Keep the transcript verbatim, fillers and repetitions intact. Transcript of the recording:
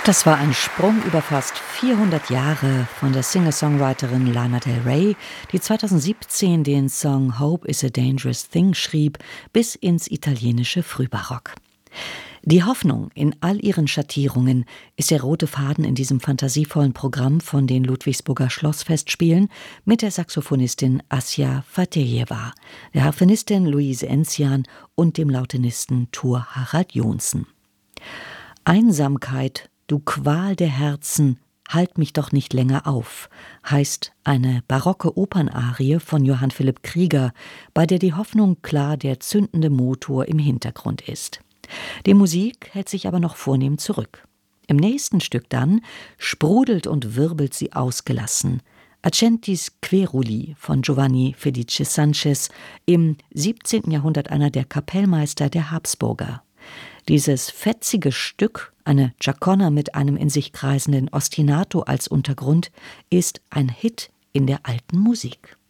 Das war ein Sprung über fast vierhundert Jahre von der Singer-Songwriterin Lana Del Rey, die zweitausendsiebzehn den Song Hope is a Dangerous Thing schrieb, bis ins italienische Frühbarock. Die Hoffnung in all ihren Schattierungen ist der rote Faden in diesem fantasievollen Programm von den Ludwigsburger Schlossfestspielen mit der Saxophonistin Asja Fatejewa, der Harfenistin Luise Enzian und dem Lautenisten Thor Harald Johnsen. Einsamkeit, du Qual der Herzen, halt mich doch nicht länger auf, heißt eine barocke Opernarie von Johann Philipp Krieger, bei der die Hoffnung klar der zündende Motor im Hintergrund ist. Die Musik hält sich aber noch vornehm zurück. Im nächsten Stück dann sprudelt und wirbelt sie ausgelassen. Accentis Queruli von Giovanni Felice Sanchez, im siebzehnten Jahrhundert einer der Kapellmeister der Habsburger. Dieses fetzige Stück, eine Chaconne mit einem in sich kreisenden Ostinato als Untergrund, ist ein Hit in der alten Musik.